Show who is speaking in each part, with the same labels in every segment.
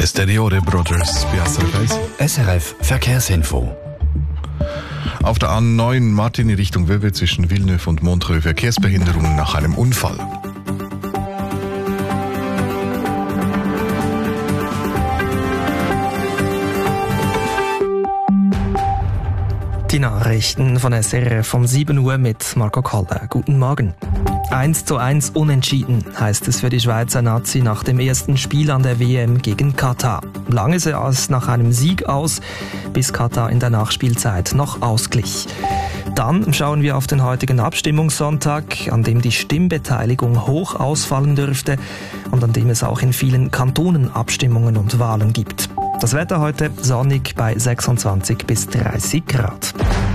Speaker 1: Esteriore Brothers bei SRF 1.
Speaker 2: SRF Verkehrsinfo.
Speaker 1: Auf der A9 Martigny Richtung Vevey zwischen Villeneuve und Montreux Verkehrsbehinderungen nach einem Unfall.
Speaker 3: Die Nachrichten von SRF um 7 Uhr mit Marco Koller. Guten Morgen. 1:1 unentschieden heisst es für die Schweizer Nazi nach dem ersten Spiel an der WM gegen Katar. Lange sah es nach einem Sieg aus, bis Katar in der Nachspielzeit noch ausglich. Dann schauen wir auf den heutigen Abstimmungssonntag, an dem die Stimmbeteiligung hoch ausfallen dürfte und an dem es auch in vielen Kantonen Abstimmungen und Wahlen gibt. Das Wetter heute sonnig bei 26 bis 30 Grad.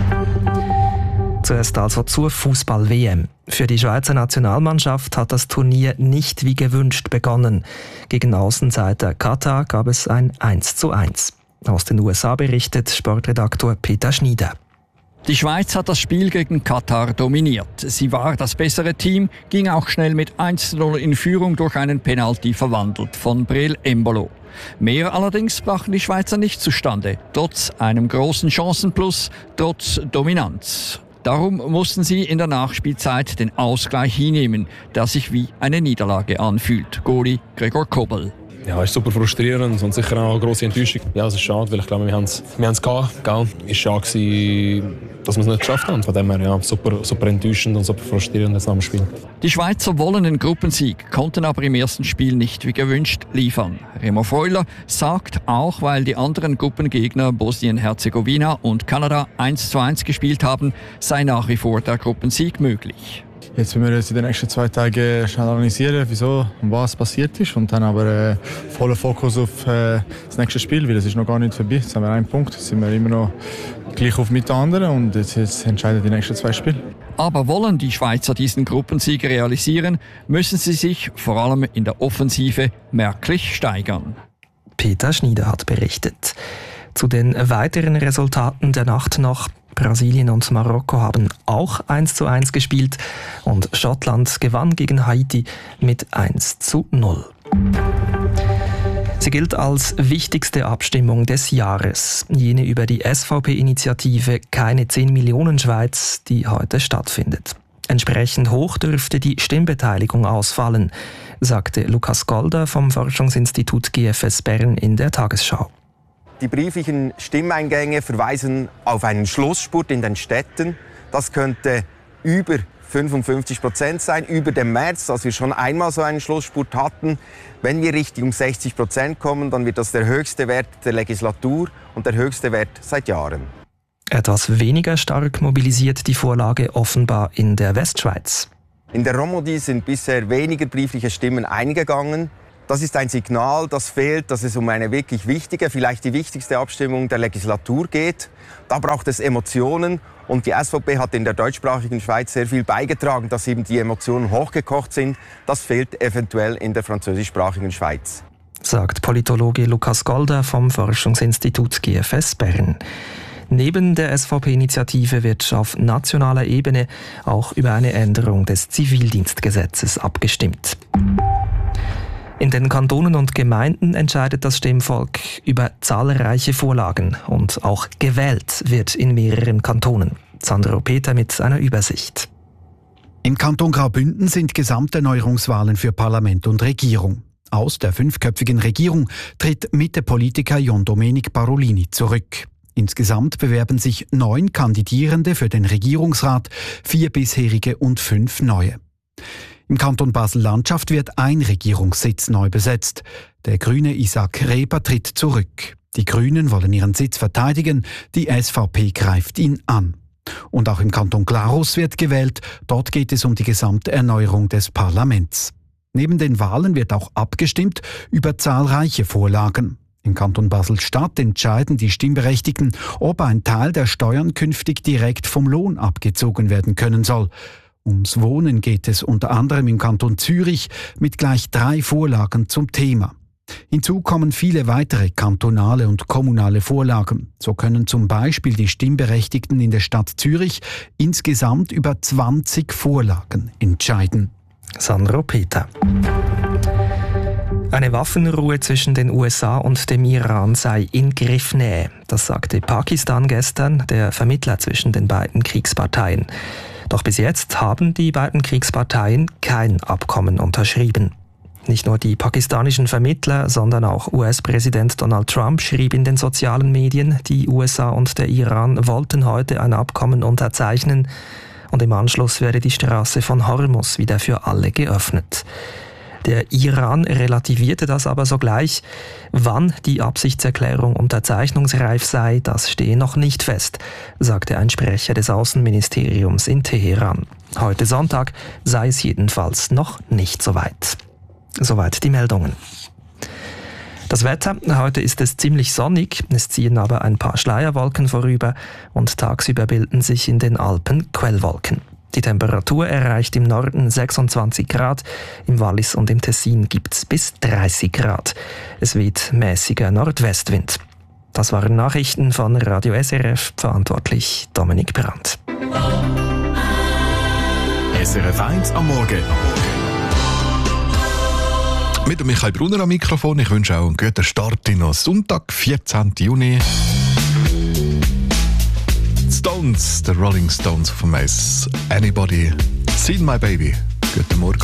Speaker 3: Zuerst also zur Fußball-WM. Für die Schweizer Nationalmannschaft hat das Turnier nicht wie gewünscht begonnen. Gegen Außenseiter Katar gab es ein 1:1. Aus den USA berichtet Sportredaktor Peter Schnieder.
Speaker 4: Die Schweiz hat das Spiel gegen Katar dominiert. Sie war das bessere Team, ging auch schnell mit 1:0 in Führung durch einen Penalty verwandelt von Breel Embolo. Mehr allerdings brachten die Schweizer nicht zustande, trotz einem großen Chancenplus, trotz Dominanz. Darum mussten sie in der Nachspielzeit den Ausgleich hinnehmen, der sich wie eine Niederlage anfühlt. Goalie Gregor Kobel.
Speaker 5: Ja, ist super frustrierend und sicher auch eine grosse Enttäuschung. Ja, es ist schade, weil ich glaube, wir haben es gehabt. Gell? Es war schade gewesen, dass wir es nicht geschafft haben. Von dem her, ja, super enttäuschend und super frustrierend nach dem Spiel.
Speaker 4: Die Schweizer wollen den Gruppensieg, konnten aber im ersten Spiel nicht wie gewünscht liefern. Remo Freuler sagt, auch weil die anderen Gruppengegner Bosnien-Herzegowina und Kanada 1:1 gespielt haben, sei nach wie vor der Gruppensieg möglich.
Speaker 6: Jetzt müssen wir uns in den nächsten 2 Tagen schnell analysieren, wieso und was passiert ist. Und dann aber voller Fokus auf das nächste Spiel, weil es ist noch gar nicht vorbei. Jetzt haben wir einen Punkt, jetzt sind wir immer noch gleich auf mit den anderen und jetzt entscheiden die nächsten 2 Spiele.
Speaker 4: Aber wollen die Schweizer diesen Gruppensieg realisieren, müssen sie sich vor allem in der Offensive merklich steigern.
Speaker 3: Peter Schnieder hat berichtet. Zu den weiteren Resultaten der Nacht noch. Brasilien und Marokko haben auch 1:1 gespielt und Schottland gewann gegen Haiti mit 1:0. Sie gilt als wichtigste Abstimmung des Jahres, jene über die SVP-Initiative Keine 10 Millionen Schweiz, die heute stattfindet. Entsprechend hoch dürfte die Stimmbeteiligung ausfallen, sagte Lukas Golder vom Forschungsinstitut GFS Bern in der Tagesschau.
Speaker 7: Die brieflichen Stimmeingänge verweisen auf einen Schlussspurt in den Städten. Das könnte über 55% sein, über dem März, als wir schon einmal so einen Schlussspurt hatten. Wenn wir Richtung 60% kommen, dann wird das der höchste Wert der Legislatur und der höchste Wert seit Jahren.
Speaker 3: Etwas weniger stark mobilisiert die Vorlage offenbar in der Westschweiz.
Speaker 7: In der Romandie sind bisher weniger briefliche Stimmen eingegangen. Das ist ein Signal, das fehlt, dass es um eine wirklich wichtige, vielleicht die wichtigste Abstimmung der Legislatur geht. Da braucht es Emotionen und die SVP hat in der deutschsprachigen Schweiz sehr viel beigetragen, dass eben die Emotionen hochgekocht sind. Das fehlt eventuell in der französischsprachigen Schweiz.
Speaker 3: Sagt Politologe Lukas Golder vom Forschungsinstitut GFS Bern. Neben der SVP-Initiative wird auf nationaler Ebene auch über eine Änderung des Zivildienstgesetzes abgestimmt. In den Kantonen und Gemeinden entscheidet das Stimmvolk über zahlreiche Vorlagen und auch gewählt wird in mehreren Kantonen. Sandro Peter mit einer Übersicht.
Speaker 2: Im Kanton Graubünden sind Gesamterneuerungswahlen für Parlament und Regierung. Aus der 5-köpfigen Regierung tritt Mitte-Politiker John Domenic Parolini zurück. Insgesamt bewerben sich 9 Kandidierende für den Regierungsrat, 4 bisherige und 5 neue. Im Kanton Basel-Landschaft wird ein Regierungssitz neu besetzt. Der Grüne Isaac Reber tritt zurück. Die Grünen wollen ihren Sitz verteidigen, die SVP greift ihn an. Und auch im Kanton Glarus wird gewählt, dort geht es um die Gesamterneuerung des Parlaments. Neben den Wahlen wird auch abgestimmt über zahlreiche Vorlagen. Im Kanton Basel-Stadt entscheiden die Stimmberechtigten, ob ein Teil der Steuern künftig direkt vom Lohn abgezogen werden können soll. Ums Wohnen geht es unter anderem im Kanton Zürich mit gleich 3 Vorlagen zum Thema. Hinzu kommen viele weitere kantonale und kommunale Vorlagen. So können zum Beispiel die Stimmberechtigten in der Stadt Zürich insgesamt über 20 Vorlagen entscheiden.
Speaker 3: Sandro Peter. Eine Waffenruhe zwischen den USA und dem Iran sei in Griffnähe. Das sagte Pakistan gestern, der Vermittler zwischen den beiden Kriegsparteien. Doch bis jetzt haben die beiden Kriegsparteien kein Abkommen unterschrieben. Nicht nur die pakistanischen Vermittler, sondern auch US-Präsident Donald Trump schrieb in den sozialen Medien, die USA und der Iran wollten heute ein Abkommen unterzeichnen und im Anschluss werde die Straße von Hormuz wieder für alle geöffnet. Der Iran relativierte das aber sogleich. Wann die Absichtserklärung unterzeichnungsreif sei, das stehe noch nicht fest, sagte ein Sprecher des Außenministeriums in Teheran. Heute Sonntag sei es jedenfalls noch nicht so weit. Soweit die Meldungen. Das Wetter, heute ist es ziemlich sonnig, es ziehen aber ein paar Schleierwolken vorüber und tagsüber bilden sich in den Alpen Quellwolken. Die Temperatur erreicht im Norden 26 Grad, im Wallis und im Tessin gibt's bis 30 Grad. Es weht mäßiger Nordwestwind. Das waren Nachrichten von Radio SRF, verantwortlich Dominik Brandt.
Speaker 8: SRF 1 am Morgen.
Speaker 1: Mit dem Michael Brunner am Mikrofon. Ich wünsche auch einen guten Start in den Sonntag, 14. Juni. Stones, the Rolling Stones von Anybody Seen My Baby. Guten Morgen.